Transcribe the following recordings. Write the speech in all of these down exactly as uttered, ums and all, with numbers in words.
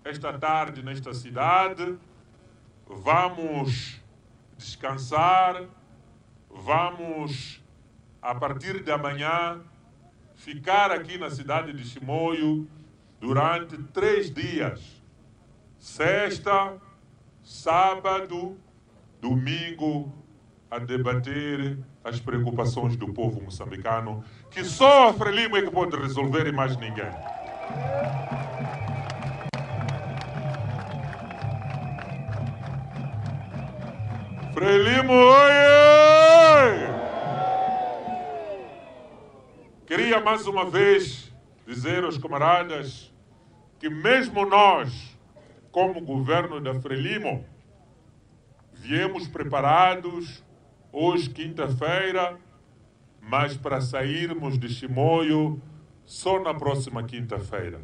esta tarde nesta cidade, vamos descansar, vamos, a partir de amanhã, ficar aqui na cidade de Chimoio durante três dias, sexta, sábado, domingo, a debater as preocupações do povo moçambicano, que só a Frelimo é que pode resolver e mais ninguém. Frelimo, oiê! Queria mais uma vez dizer aos camaradas que mesmo nós, como governo da Frelimo, viemos preparados hoje, quinta-feira, mas para sairmos de Chimoio só na próxima quinta-feira.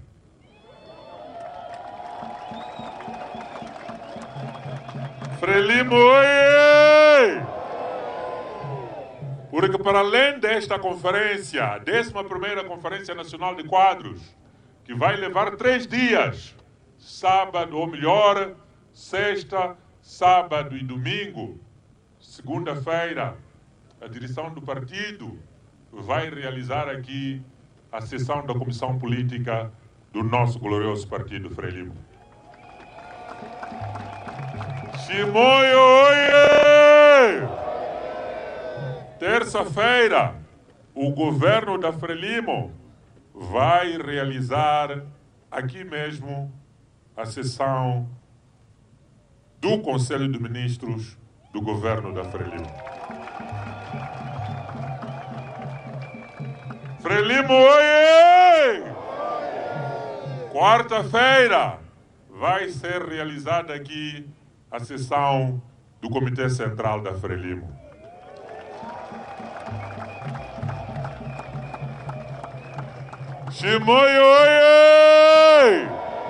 Frelimo, oiê! Porque para além desta conferência, a décima primeira Conferência Nacional de Quadros, que vai levar três dias, sábado, ou melhor, sexta, sábado e domingo, segunda-feira, a direção do partido vai realizar aqui a sessão da Comissão Política do nosso glorioso partido Frelimo. Chimoio, oiê! Terça-feira, o governo da Frelimo vai realizar aqui mesmo a sessão do Conselho de Ministros do governo da Frelimo. Frelimo, oiê! Quarta-feira vai ser realizada aqui a sessão do Comitê Central da Frelimo. Chimoio, oiê!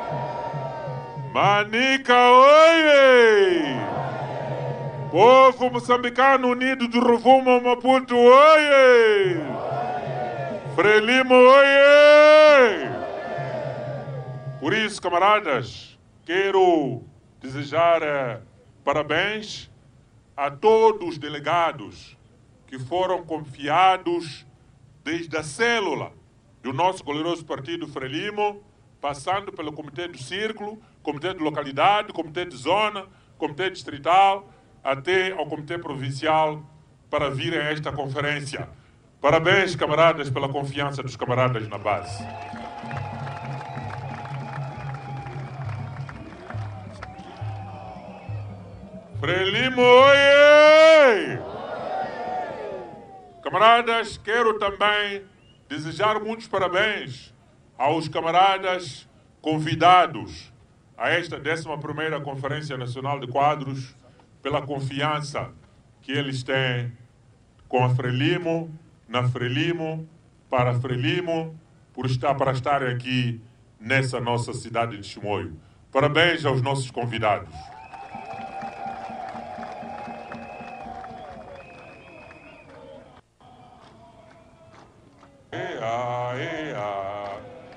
Manica, oiê! Povo moçambicano unido do Rovuma ao Maputo, oiê! Frelimo, oiê! Por isso, camaradas, quero desejar eh, parabéns a todos os delegados que foram confiados desde a célula do nosso glorioso partido Frelimo, passando pelo Comitê do Círculo, Comitê de Localidade, Comitê de Zona, Comitê Distrital, até ao Comitê Provincial, para virem a esta conferência. Parabéns, camaradas, pela confiança dos camaradas na base. Frelimo, oiê! Camaradas, quero também desejar muitos parabéns aos camaradas convidados a esta décima primeira Conferência Nacional de Quadros pela confiança que eles têm com a Frelimo, na Frelimo, para a Frelimo, por estar, para estarem aqui nessa nossa cidade de Chimoio. Parabéns aos nossos convidados. Ea, ea,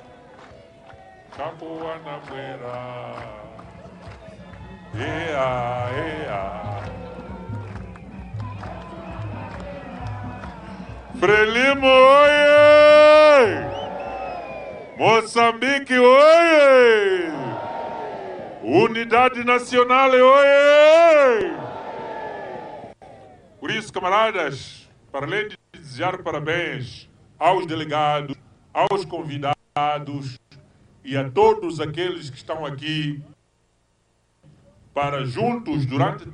Campoa na beira. Ea, ea. Frelimo, oiê! Moçambique, oiê! Unidade Nacional, oiê! Por isso, camaradas, para além de desejar parabéns aos delegados, aos convidados e a todos aqueles que estão aqui para juntos, durante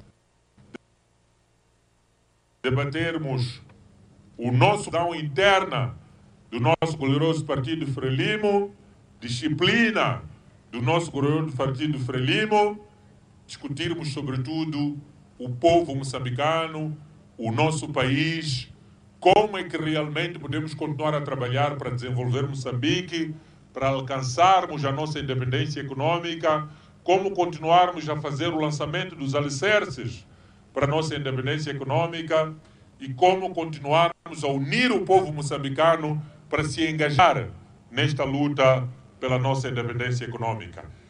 debatermos o nosso plano interna do nosso glorioso partido Frelimo, disciplina do nosso glorioso partido Frelimo, discutirmos sobretudo o povo moçambicano, o nosso país, como é que realmente podemos continuar a trabalhar para desenvolver Moçambique, para alcançarmos a nossa independência econômica, como continuarmos a fazer o lançamento dos alicerces para a nossa independência econômica e como continuarmos a unir o povo moçambicano para se engajar nesta luta pela nossa independência econômica.